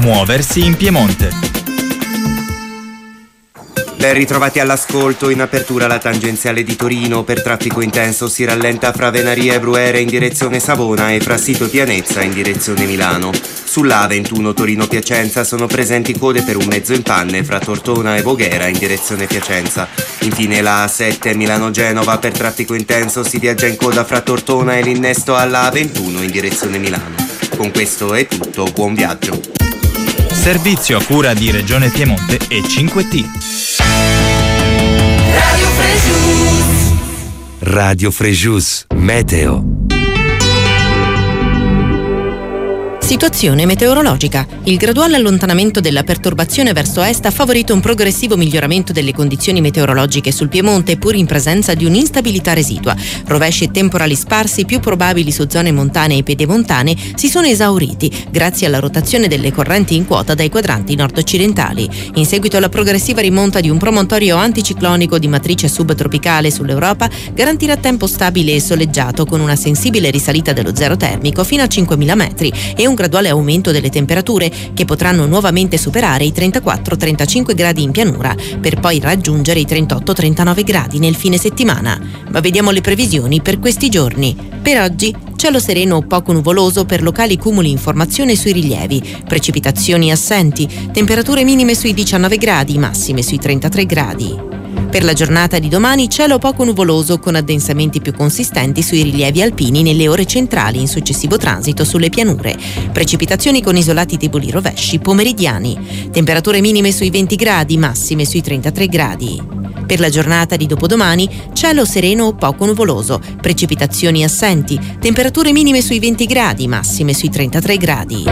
Muoversi in Piemonte. Ben ritrovati all'ascolto. In apertura la tangenziale di Torino. Per traffico intenso si rallenta fra Venaria e Bruere in direzione Savona e fra Sito e Pianezza in direzione Milano. Sulla A21 Torino-Piacenza sono presenti code per un mezzo in panne fra Tortona e Voghera in direzione Piacenza. Infine la A7 Milano-Genova. Per traffico intenso si viaggia in coda fra Tortona e l'innesto alla A21 in direzione Milano. Con questo è tutto, buon viaggio. Servizio a cura di Regione Piemonte e 5T. Radio Frejus. Radio Frejus. Meteo. Situazione meteorologica. Il graduale allontanamento della perturbazione verso est ha favorito un progressivo miglioramento delle condizioni meteorologiche sul Piemonte, pur in presenza di un'instabilità residua. Rovesci e temporali sparsi, più probabili su zone montane e pedemontane, si sono esauriti grazie alla rotazione delle correnti in quota dai quadranti nord-occidentali. In seguito alla progressiva rimonta di un promontorio anticiclonico di matrice subtropicale sull'Europa, garantirà tempo stabile e soleggiato con una sensibile risalita dello zero termico fino a 5.000 metri e un graduale aumento delle temperature che potranno nuovamente superare i 34-35 gradi in pianura per poi raggiungere i 38-39 gradi nel fine settimana. Ma vediamo le previsioni per questi giorni. Per oggi cielo sereno o poco nuvoloso per locali cumuli in formazione sui rilievi, precipitazioni assenti, temperature minime sui 19 gradi, massime sui 33 gradi. Per la giornata di domani cielo poco nuvoloso con addensamenti più consistenti sui rilievi alpini nelle ore centrali in successivo transito sulle pianure. Precipitazioni con isolati deboli rovesci pomeridiani. Temperature minime sui 20 gradi, massime sui 33 gradi. Per la giornata di dopodomani cielo sereno o poco nuvoloso, precipitazioni assenti, temperature minime sui 20 gradi, massime sui 33 gradi.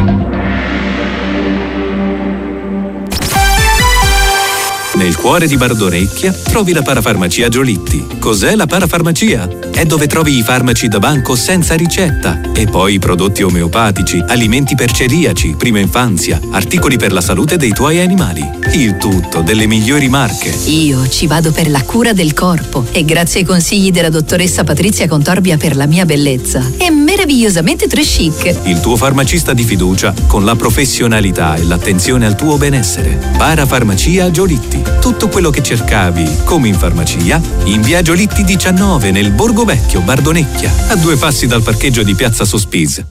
Nel cuore di Bardonecchia trovi la parafarmacia Giolitti. Cos'è la parafarmacia? È dove trovi i farmaci da banco senza ricetta e poi i prodotti omeopatici, alimenti per celiaci, prima infanzia, articoli per la salute dei tuoi animali. Il tutto delle migliori marche. Io ci vado per la cura del corpo e grazie ai consigli della dottoressa Patrizia Contorbia per la mia bellezza. È meravigliosamente très chic. Il tuo farmacista di fiducia con la professionalità e l'attenzione al tuo benessere. Parafarmacia Giolitti. Tutto quello che cercavi, come in farmacia, in via Giolitti 19 nel Borgo Vecchio, Bardonecchia, a 2 passi dal parcheggio di Piazza Sospis.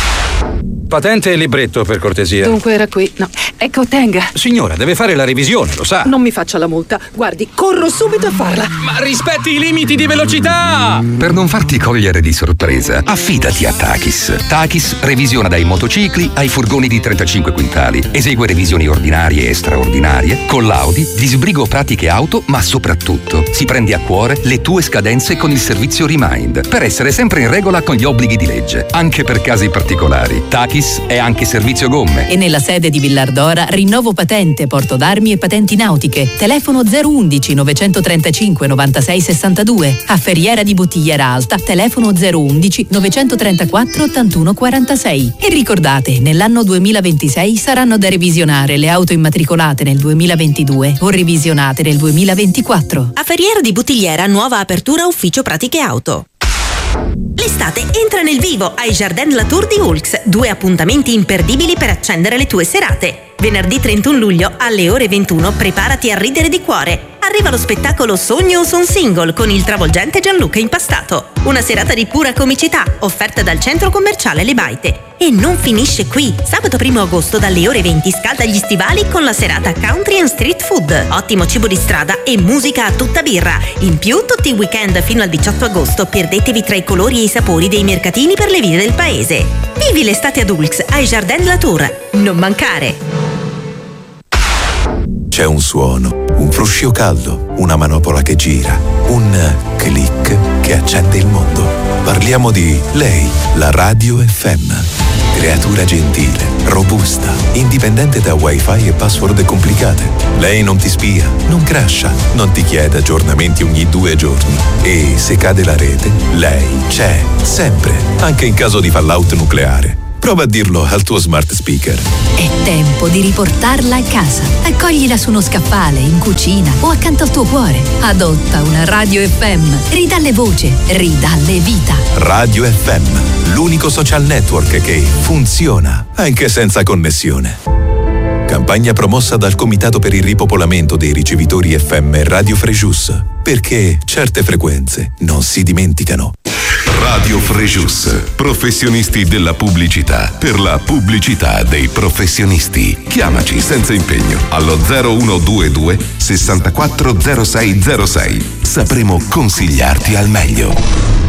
Patente e libretto, per cortesia. Dunque era qui. No. Ecco, tenga. Signora, deve fare la revisione, lo sa. Non mi faccia la multa. Guardi, corro subito a farla. Ma rispetti i limiti di velocità! Per non farti cogliere di sorpresa, affidati a Takis. Takis revisiona dai motocicli ai furgoni di 35 quintali. Esegue revisioni ordinarie e straordinarie, con l'Audi, disbrigo pratiche auto, ma soprattutto si prende a cuore le tue scadenze con il servizio Remind, per essere sempre in regola con gli obblighi di legge, anche per casi particolari. Takis è anche servizio gomme. E nella sede di Villardora rinnovo patente, porto d'armi e patenti nautiche. Telefono 011 935 96 62. A Ferriera di Bottigliera Alta, telefono 011 934 81 46. E ricordate, nell'anno 2026 saranno da revisionare le auto immatricolate nel 2022 o revisionate nel 2024. A Ferriera di Bottigliera, nuova apertura ufficio pratiche auto. L'estate entra nel vivo ai Jardin Latour di Ulx. 2 appuntamenti imperdibili per accendere le tue serate. Venerdì 31 luglio alle ore 21 preparati a ridere di cuore. Arriva lo spettacolo Sogno o Son Single con il travolgente Gianluca Impastato. Una serata di pura comicità offerta dal centro commerciale Le Baite. E non finisce qui. Sabato 1 agosto dalle ore 20 scalda gli stivali con la serata Country and Street Food. Ottimo cibo di strada e musica a tutta birra. In più tutti i weekend fino al 18 agosto perdetevi tra i colori e i sapori dei mercatini per le vie del paese. Vivi l'estate ad Ulx ai Jardin Latour. Non mancare. C'è un suono, un fruscio caldo, una manopola che gira, un click che accende il mondo. Parliamo di lei, la Radio FM. Creatura gentile, robusta, indipendente da wifi e password complicate. Lei non ti spia, non crasha, non ti chiede aggiornamenti ogni 2 giorni. E se cade la rete, lei c'è, sempre, anche in caso di fallout nucleare. Prova a dirlo al tuo smart speaker. È tempo di riportarla a casa. Accoglila su uno scaffale, in cucina o accanto al tuo cuore. Adotta una Radio FM. Ridalle voce, ridalle vita. Radio FM, l'unico social network che funziona anche senza connessione. Campagna promossa dal Comitato per il ripopolamento dei ricevitori FM Radio Frejus. Perché certe frequenze non si dimenticano. Radio Frejus, professionisti della pubblicità, per la pubblicità dei professionisti. Chiamaci senza impegno allo 0122 640606. Sapremo consigliarti al meglio.